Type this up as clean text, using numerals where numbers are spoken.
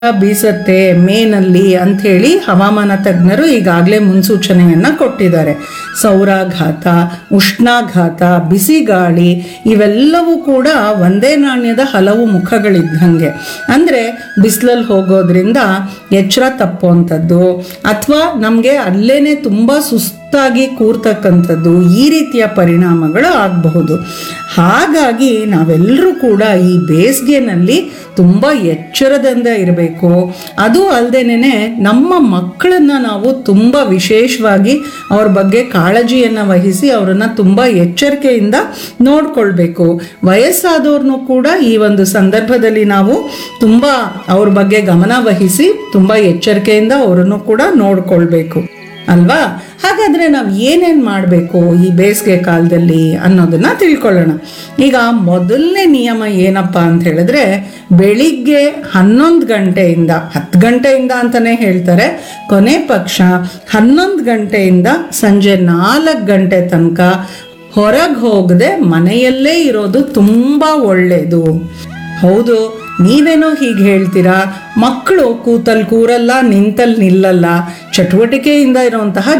ಬೀಸತ್ತೆ ಮೇನಲ್ಲಿ ಅಂಥೇಳಿ ಹವಾಮಾನ ತಜ್ಞರು ಈಗಾಗಲೇ ಮುನ್ಸೂಚನೆಯನ್ನ ಕೊಟ್ಟಿದ್ದಾರೆ. ಸೌರಾಘಾತ, ಉಷ್ಣಾಘಾತ, ಬಿಸಿ ಗಾಳಿ ಇವೆಲ್ಲವೂ ಕೂಡ ಒಂದೇ ನಾಣ್ಯದ ಹಲವು ಮುಖಗಳಿದ್ದಂಗೆ. ಅಂದರೆ ಬಿಸಿಲಲ್ಲಿ ಹೋಗೋದ್ರಿಂದ ಎಚ್ಚರ ತಪ್ಪುವಂಥದ್ದು ಅಥವಾ ನಮಗೆ ಅಲ್ಲೇನೆ ತುಂಬ ಸುಸ್ತಾಗಿ ಕೂರ್ತಕ್ಕಂಥದ್ದು, ಈ ರೀತಿಯ ಪರಿಣಾಮಗಳು ಆಗಬಹುದು. ಹಾಗಾಗಿ ನಾವೆಲ್ಲರೂ ಕೂಡ ಈ ಬೇಸಿಗೆನಲ್ಲಿ ತುಂಬ ಎಚ್ಚರದಿಂದ ಇರಬೇಕು. ಅದು ಅಲ್ಲದೇನೆ ನಮ್ಮ ಮಕ್ಕಳನ್ನು ನಾವು ತುಂಬ ವಿಶೇಷವಾಗಿ ಅವ್ರ ಬಗ್ಗೆ ಕಾಳಜಿಯನ್ನು ವಹಿಸಿ ಅವರನ್ನು ತುಂಬ ಎಚ್ಚರಿಕೆಯಿಂದ ನೋಡ್ಕೊಳ್ಬೇಕು. ವಯಸ್ಸಾದವ್ರನ್ನೂ ಕೂಡ ಈ ಒಂದು ಸಂದರ್ಭದಲ್ಲಿ ನಾವು ತುಂಬ ಅವ್ರ ಬಗ್ಗೆ ಗಮನ ವಹಿಸಿ ತುಂಬ ಎಚ್ಚರಿಕೆಯಿಂದ ಅವರನ್ನು ಕೂಡ ನೋಡ್ಕೊಳ್ಬೇಕು ಅಲ್ವಾ? ಹಾಗಾದರೆ ನಾವು ಏನೇನು ಮಾಡಬೇಕು ಈ ಬೇಸಿಗೆ ಕಾಲದಲ್ಲಿ ಅನ್ನೋದನ್ನ ತಿಳ್ಕೊಳ್ಳೋಣ. ಈಗ ಮೊದಲನೇ ನಿಯಮ ಏನಪ್ಪ ಅಂತ ಹೇಳಿದ್ರೆ, ಬೆಳಿಗ್ಗೆ 11 ಗಂಟೆಯಿಂದ 10 ಗಂಟೆಯಿಂದ ಅಂತಲೇ ಹೇಳ್ತಾರೆ, ಕೊನೆ ಪಕ್ಷ 11 ಗಂಟೆಯಿಂದ ಸಂಜೆ 4 ಗಂಟೆ ತನಕ ಹೊರಗೆ ಹೋಗದೆ ಮನೆಯಲ್ಲೇ ಇರೋದು ತುಂಬ ಒಳ್ಳೆಯದು. ಹೌದು, ನೀವೇನೋ ಹೀಗೆ ಹೇಳ್ತೀರಾ, ಮಕ್ಕಳು ಕೂತಲ್ಲಿ ಕೂರಲ್ಲ, ನಿಂತಲ್ಲಿ ನಿಲ್ಲಲ್ಲ, ಚಟುವಟಿಕೆಯಿಂದ ಇರುವಂತಹ